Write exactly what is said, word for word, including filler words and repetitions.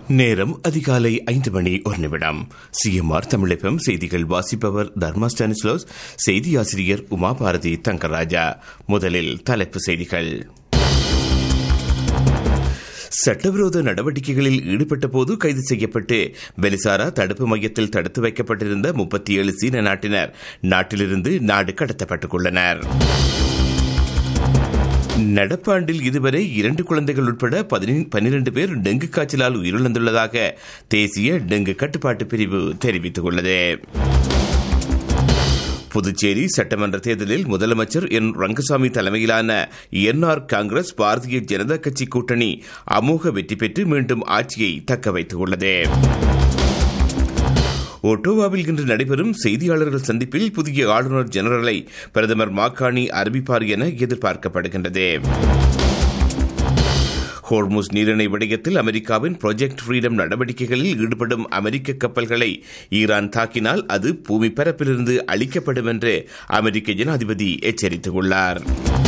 நேரம் அதிகாலை ஐந்து மணி ஒரு நிமிடம். சிஎம்ஆர் தமிழகம் செய்திகள் வாசிப்பவர் தர்மா ஸ்டானிஸ்லோஸ். செய்தி ஆசிரியர் உமா பாரதி தங்கராஜா. முதலில் தலைப்பு செய்திகள். சட்டவிரோத நடவடிக்கைகளில் ஈடுபட்ட போது கைது செய்யப்பட்டு பெலிசாரா தடுப்பு மையத்தில் தடுத்து வைக்கப்பட்டிருந்த முப்பத்தி ஏழு சீன நாட்டினர் நாட்டிலிருந்து நாடு கடத்தப்பட்டுள்ளனர். நடப்பாண்டில் இதுவரை இரண்டு குழந்தைகள் உட்பட பனிரண்டு பேர் டெங்கு காய்ச்சலால் உயிரிழந்துள்ளதாக தேசிய டெங்கு கட்டுப்பாட்டு பிரிவு தெரிவித்துள்ளது. புதுச்சேரி சட்டமன்ற தேர்தலில் முதலமைச்சர் என் ரங்கசாமி தலைமையிலான என்ஆர் காங்கிரஸ் பாரதிய ஜனதா கட்சி கூட்டணி அமோக வெற்றி பெற்று மீண்டும் ஆட்சியை தக்க வைத்துள்ளது. ஒட்டோவாவில் இன்று நடைபெறும் செய்தியாளர்கள் சந்திப்பில் புதிய ஆளுநர் ஜெனரலை பிரதமர் மாக்கானி அறிவிப்பார் என எதிர்பார்க்கப்படுகின்றது. ஹோர்முஸ் நீரிணை விடயத்தில் அமெரிக்காவின் ப்ராஜெக்ட் ஃப்ரீடம் நடவடிக்கைகளில் ஈடுபடும் அமெரிக்க கப்பல்களை ஈரான் தாக்கினால் அது பூமி பரப்பிலிருந்து அழிக்கப்படும் என்று அமெரிக்க ஜனாதிபதி எச்சரித்துள்ளார்.